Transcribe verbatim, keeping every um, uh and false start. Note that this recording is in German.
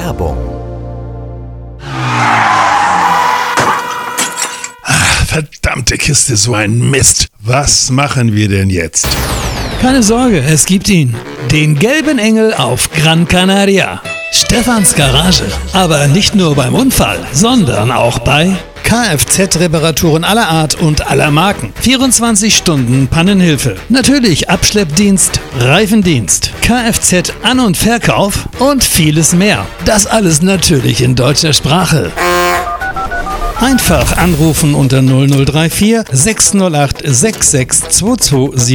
Werbung. Ach, verdammte Kiste, so ein Mist. Was machen wir denn jetzt? Keine Sorge, es gibt ihn. Den gelben Engel auf Gran Canaria. Stefans Garage. Aber nicht nur beim Unfall, sondern auch bei Kfz-Reparaturen aller Art und aller Marken. vierundzwanzig Stunden Pannenhilfe. Natürlich Abschleppdienst, Reifendienst, Kfz-An- und Verkauf und vieles mehr. Das alles natürlich in deutscher Sprache. Einfach anrufen unter null null drei vier sechs null acht sechs sechs zwei zwei sieben.